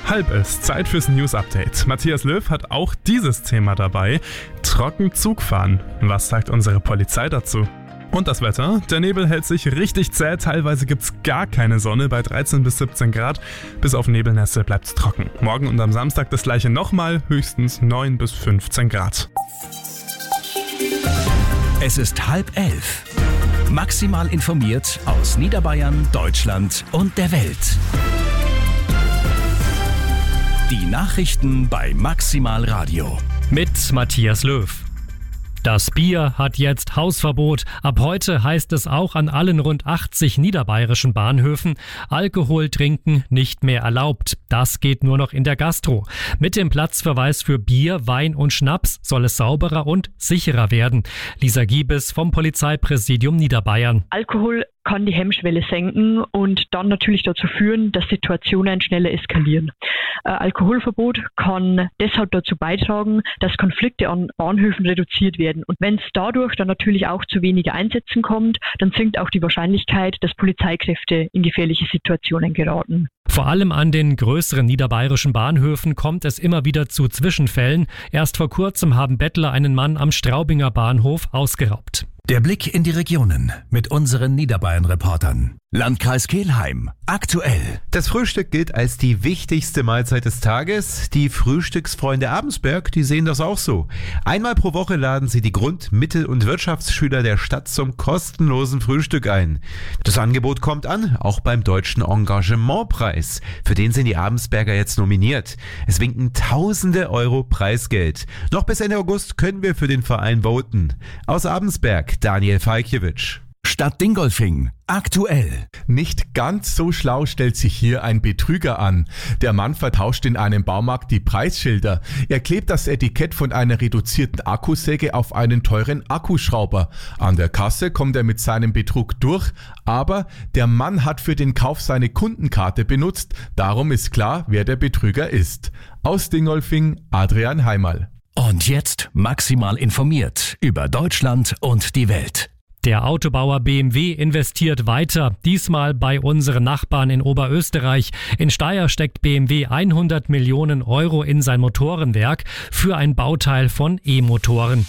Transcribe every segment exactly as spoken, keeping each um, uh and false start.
Halb ist Zeit fürs News-Update. Matthias Löw hat auch dieses Thema dabei. Trocken Zug fahren. Was sagt unsere Polizei dazu? Und das Wetter. Der Nebel hält sich richtig zäh. Teilweise gibt's gar keine Sonne bei dreizehn bis siebzehn Grad. Bis auf Nebelnässe bleibt's trocken. Morgen und am Samstag das gleiche nochmal. Höchstens neun bis fünfzehn Grad. Es ist halb elf. Maximal informiert aus Niederbayern, Deutschland und der Welt. Die Nachrichten bei Maximal Radio. Mit Matthias Löw. Das Bier hat jetzt Hausverbot. Ab heute heißt es auch an allen rund achtzig niederbayerischen Bahnhöfen, Alkohol trinken nicht mehr erlaubt. Das geht nur noch in der Gastro. Mit dem Platzverweis für Bier, Wein und Schnaps soll es sauberer und sicherer werden. Lisa Giebes vom Polizeipräsidium Niederbayern. Alkohol kann die Hemmschwelle senken und dann natürlich dazu führen, dass Situationen schneller eskalieren. Äh, Alkoholverbot kann deshalb dazu beitragen, dass Konflikte an Bahnhöfen reduziert werden. Und wenn es dadurch dann natürlich auch zu weniger Einsätzen kommt, dann sinkt auch die Wahrscheinlichkeit, dass Polizeikräfte in gefährliche Situationen geraten. Vor allem an den größeren niederbayerischen Bahnhöfen kommt es immer wieder zu Zwischenfällen. Erst vor kurzem haben Bettler einen Mann am Straubinger Bahnhof ausgeraubt. Der Blick in die Regionen mit unseren Niederbayern-Reportern. Landkreis Kelheim. Aktuell. Das Frühstück gilt als die wichtigste Mahlzeit des Tages. Die Frühstücksfreunde Abensberg, die sehen das auch so. Einmal pro Woche laden sie die Grund-, Mittel- und Wirtschaftsschüler der Stadt zum kostenlosen Frühstück ein. Das Angebot kommt an, auch beim Deutschen Engagementpreis. Für den sind die Abensberger jetzt nominiert. Es winken tausende Euro Preisgeld. Noch bis Ende August können wir für den Verein voten. Aus Abensberg, Daniel Falkiewicz. Stadt Dingolfing. Aktuell. Nicht ganz so schlau stellt sich hier ein Betrüger an. Der Mann vertauscht in einem Baumarkt die Preisschilder. Er klebt das Etikett von einer reduzierten Akkusäge auf einen teuren Akkuschrauber. An der Kasse kommt er mit seinem Betrug durch, aber der Mann hat für den Kauf seine Kundenkarte benutzt. Darum ist klar, wer der Betrüger ist. Aus Dingolfing, Adrian Heimal. Und jetzt maximal informiert über Deutschland und die Welt. Der Autobauer B M W investiert weiter, diesmal bei unseren Nachbarn in Oberösterreich. In Steyr steckt B M W hundert Millionen Euro in sein Motorenwerk für ein Bauteil von E-Motoren.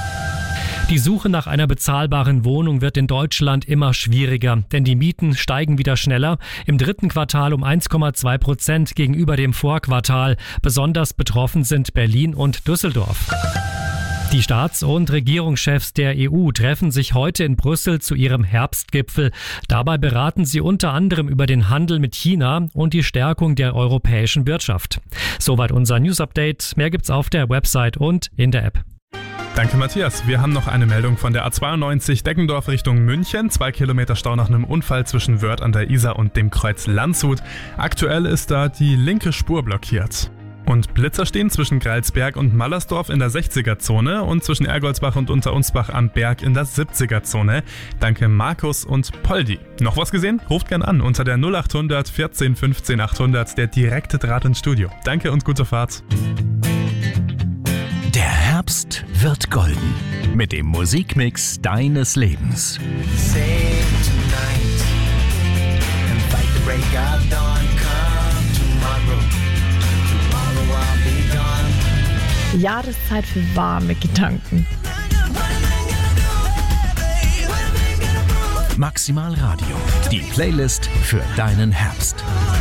Die Suche nach einer bezahlbaren Wohnung wird in Deutschland immer schwieriger, denn die Mieten steigen wieder schneller. Im dritten Quartal um eins Komma zwei Prozent gegenüber dem Vorquartal. Besonders betroffen sind Berlin und Düsseldorf. Die Staats- und Regierungschefs der E U treffen sich heute in Brüssel zu ihrem Herbstgipfel. Dabei beraten sie unter anderem über den Handel mit China und die Stärkung der europäischen Wirtschaft. Soweit unser News-Update. Mehr gibt's auf der Website und in der App. Danke Matthias. Wir haben noch eine Meldung von der A zweiundneunzig Deggendorf Richtung München. Zwei Kilometer Stau nach einem Unfall zwischen Wörth an der Isar und dem Kreuz Landshut. Aktuell ist da die linke Spur blockiert. Und Blitzer stehen zwischen Greilsberg und Mallersdorf in der sechziger-Zone und zwischen Ergoldsbach und Unterunsbach am Berg in der siebziger-Zone. Danke Markus und Poldi. Noch was gesehen? Ruft gern an unter der null achthundert vierzehn fünfzehn achthundert, der direkte Draht ins Studio. Danke und gute Fahrt. Der Herbst wird golden mit dem Musikmix deines Lebens. Jahreszeit für warme Gedanken. Maximal Radio, die Playlist für deinen Herbst.